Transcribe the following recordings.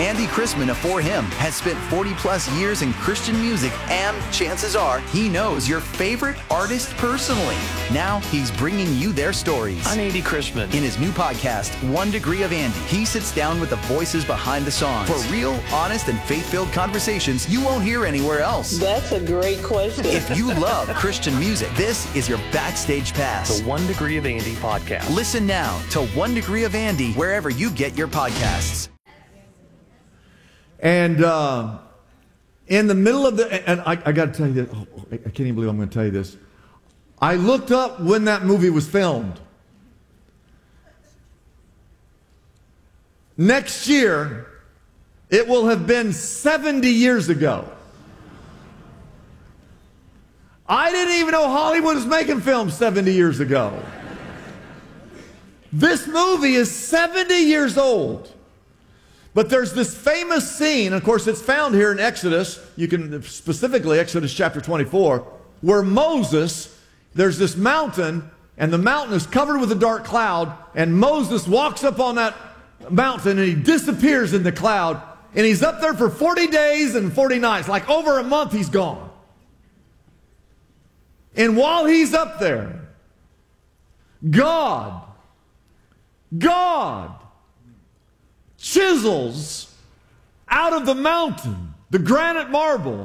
Andy Chrisman of For Him has spent 40-plus years in Christian music, and chances are he knows your favorite artist personally. Now he's bringing you their stories. I'm Andy Chrisman. In his new podcast, 1 Degree of Andy, he sits down with the voices behind the songs for real, honest, and faith-filled conversations you won't hear anywhere else. That's a great question. If you love Christian music, this is your backstage pass. The 1 Degree of Andy podcast. Listen now to 1 Degree of Andy wherever you get your podcasts. And in the middle of and I got to tell you this. I can't even believe I'm going to tell you this. I looked up when that movie was filmed. Next year, it will have been 70 years ago. I didn't even know Hollywood was making films 70 years ago. This movie is 70 years old. But there's this famous scene, of course it's found here in Exodus, you can specifically Exodus chapter 24, where Moses, there's this mountain, and the mountain is covered with a dark cloud, and Moses walks up on that mountain and he disappears in the cloud, and he's up there for 40 days and 40 nights, like over a month he's gone. And while he's up there, God chisels out of the mountain, the granite marble,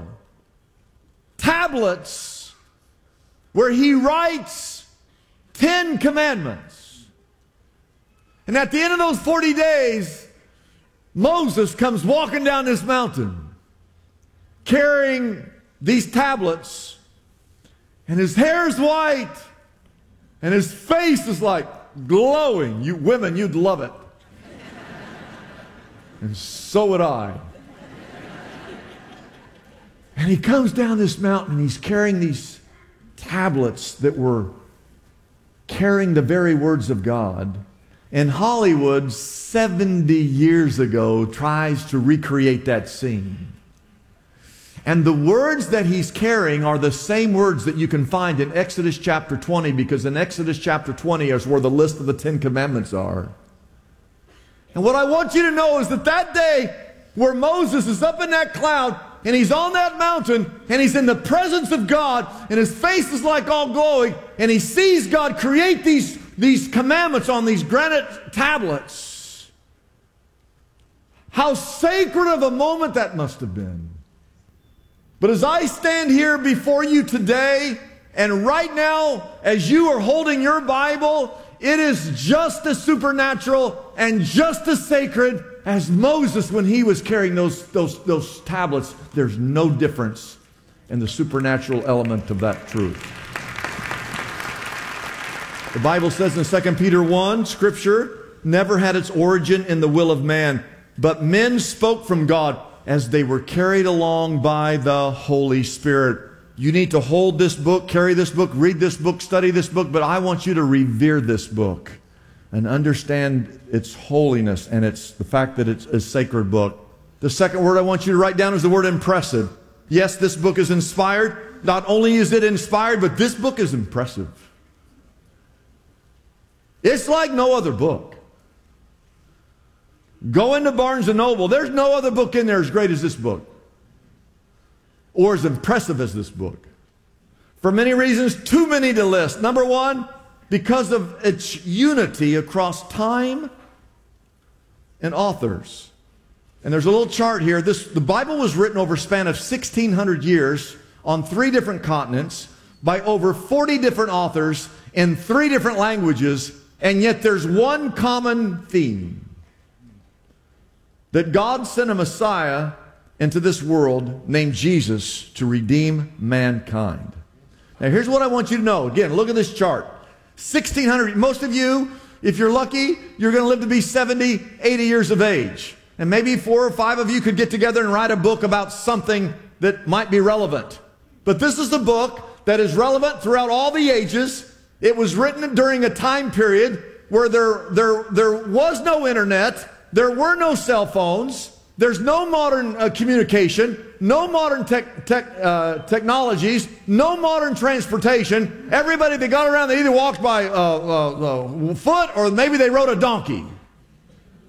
tablets where he writes 10 commandments. And at the end of those 40 days, Moses comes walking down this mountain carrying these tablets, and his hair is white and his face is like glowing. You women, you'd love it. And so would I. And he comes down this mountain and he's carrying these tablets that were carrying the very words of God. And Hollywood, 70 years ago, tries to recreate that scene. And the words that he's carrying are the same words that you can find in Exodus chapter 20, because in Exodus chapter 20 is where the list of the 10 commandments are. And what I want you to know is that that day where Moses is up in that cloud and he's on that mountain and he's in the presence of God and his face is like all glowing and he sees God create these commandments on these granite tablets. How sacred of a moment that must have been. But as I stand here before you today, and right now as you are holding your Bible, it is just as supernatural and just as sacred as Moses when he was carrying those tablets. There's no difference in the supernatural element of that truth. The Bible says in 2 Peter 1, Scripture never had its origin in the will of man, but men spoke from God as they were carried along by the Holy Spirit. You need to hold this book, carry this book, read this book, study this book, but I want you to revere this book and understand its holiness and the fact that it's a sacred book. The second word I want you to write down is the word impressive. Yes, this book is inspired. Not only is it inspired, but this book is impressive. It's like no other book. Go into Barnes & Noble. There's no other book in there as great as this book, or as impressive as this book. For many reasons, too many to list. Number one, because of its unity across time and authors. And there's a little chart here. The Bible was written over a span of 1,600 years on 3 different continents by over 40 different authors in 3 different languages, and yet there's one common theme. That God sent a Messiah into this world named Jesus to redeem mankind. Now here's what I want you to know. Again, look at this chart. 1,600, most of you, if you're lucky, you're going to live to be 70, 80 years of age. And maybe 4 or 5 of you could get together and write a book about something that might be relevant. But this is a book that is relevant throughout all the ages. It was written during a time period where there was no internet. There were no cell phones. There's no modern communication, no modern technologies, no modern transportation. Everybody that got around, they either walked by foot or maybe they rode a donkey.